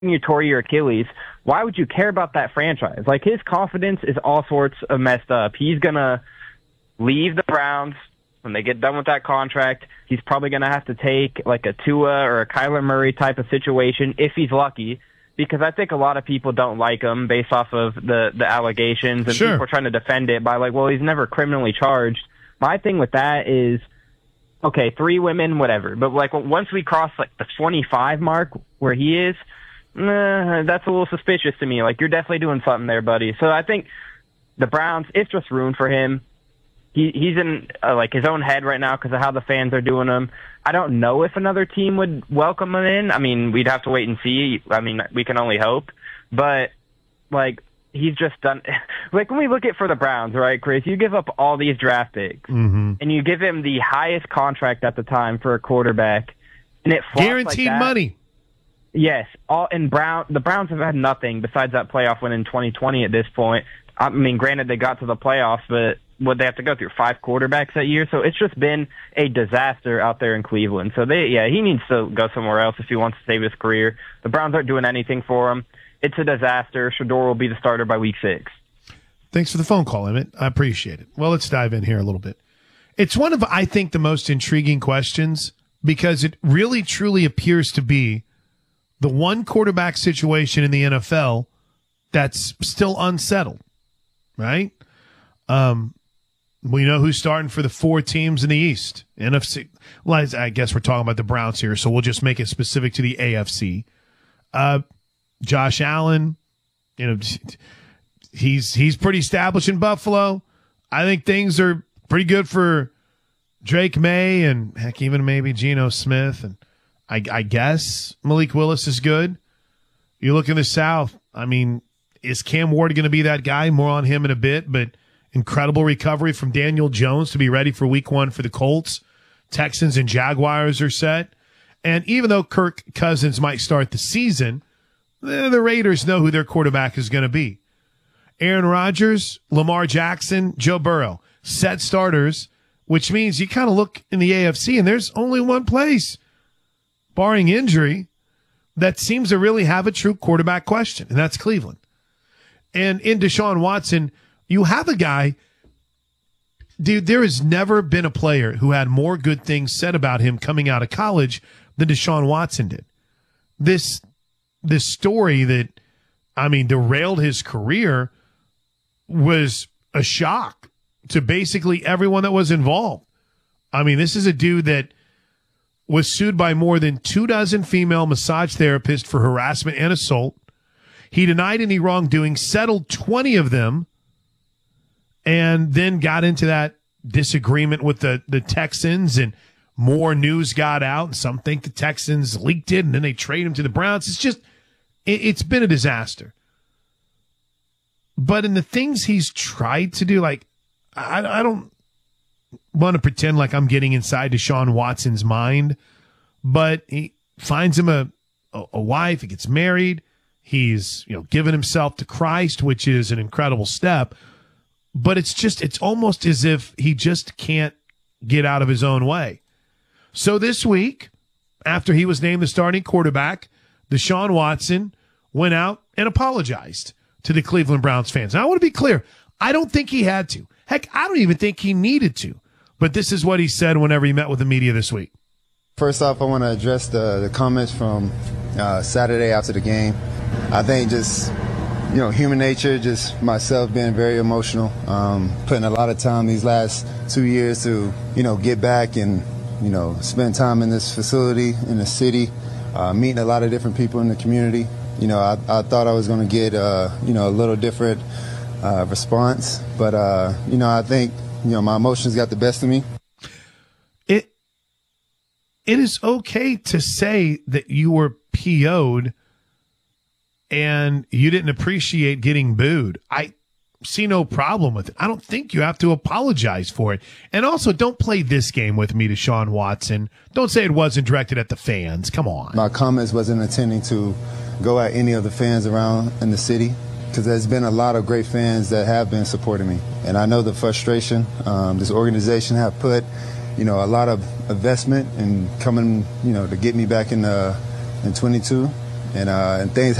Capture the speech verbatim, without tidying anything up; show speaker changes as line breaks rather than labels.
you tore your Achilles, why would you care about that franchise? Like, his confidence is all sorts of messed up. He's going to leave the Browns when they get done with that contract. He's probably going to have to take like a Tua or a Kyler Murray type of situation if he's lucky, because I think a lot of people don't like him based off of the, the allegations, and
sure.
people are trying to defend it by like, well, he's never criminally charged. My thing with that is, okay, three women, whatever. But like once we cross like the twenty-five mark where he is, Nah, that's a little suspicious to me. Like, you're definitely doing something there, buddy. So I think the Browns, it's just ruined for him. He he's in uh, like his own head right now because of how the fans are doing him. I don't know if another team would welcome him in. I mean, we'd have to wait and see. I mean, we can only hope. But like, he's just done. Like, when we look at for the Browns, right, Chris? You give up all these draft picks,
mm-hmm.
and you give him the highest contract at the time for a quarterback, and it flops
guaranteed
like that.
money.
Yes, all and Brown. The Browns have had nothing besides that playoff win in twenty twenty at this point. I mean, granted, they got to the playoffs, but what they have to go through five quarterbacks that year, so it's just been a disaster out there in Cleveland. So they, yeah, he needs to go somewhere else if he wants to save his career. The Browns aren't doing anything for him. It's a disaster. Shedeur will be the starter by week six.
Thanks for the phone call, Emmett. I appreciate it. Well, let's dive in here a little bit. It's one of, I think, the most intriguing questions because it really, truly appears to be the one quarterback situation in the N F L that's still unsettled, right? Um, we know who's starting for the four teams in the East. N F C. Well, I guess we're talking about the Browns here, so we'll just make it specific to the A F C. Uh, Josh Allen, you know, he's he's pretty established in Buffalo. I think things are pretty good for Drake May and heck, even maybe Geno Smith, and I, I guess Malik Willis is good. You look in the South. I mean, is Cam Ward going to be that guy? More on him in a bit, but incredible recovery from Daniel Jones to be ready for week one for the Colts. Texans and Jaguars are set. And even though Kirk Cousins might start the season, the Raiders know who their quarterback is going to be. Aaron Rodgers, Lamar Jackson, Joe Burrow, set starters, which means you kind of look in the A F C and there's only one place, barring injury, that seems to really have a true quarterback question, and that's Cleveland. And in Deshaun Watson, you have a guy, dude, there has never been a player who had more good things said about him coming out of college than Deshaun Watson did. This, this story that, I mean, derailed his career was a shock to basically everyone that was involved. I mean, this is a dude that was sued by more than two dozen female massage therapists for harassment and assault. He denied any wrongdoing, settled twenty of them, and then got into that disagreement with the, the Texans, and more news got out, and some think the Texans leaked it, and then they trade him to the Browns. It's just, it, it's been a disaster. But in the things he's tried to do, like, I, I don't want to pretend like I'm getting inside Deshaun Watson's mind, but he finds him a, a, a wife, he gets married, he's, you know, given himself to Christ, which is an incredible step, but it's just, it's almost as if he just can't get out of his own way. So this week, after he was named the starting quarterback, Deshaun Watson went out and apologized to the Cleveland Browns fans. Now, I want to be clear. I don't think he had to. Heck, I don't even think he needed to. But this is what he said whenever he met with the media this week.
First off, I want to address the, the comments from uh, Saturday after the game. I think just, you know, human nature, just myself being very emotional, um, putting a lot of time these last two years to, you know, get back and, you know, spend time in this facility, in the city, uh, meeting a lot of different people in the community. You know, I, I thought I was going to get, uh, you know, a little different uh, response. But, uh, you know, I think, you know, my emotions got the best of me.
It It is okay to say that you were P O'd and you didn't appreciate getting booed. I see no problem with it. I don't think you have to apologize for it. And also, don't play this game with me, Deshaun Watson. Don't say it wasn't directed at the fans. Come on.
My comments wasn't intending to go at any of the fans around in the city, because there's been a lot of great fans that have been supporting me. And I know the frustration um, this organization have put, you know, a lot of investment in coming, you know, to get me back in, uh, in twenty-two. and uh, and things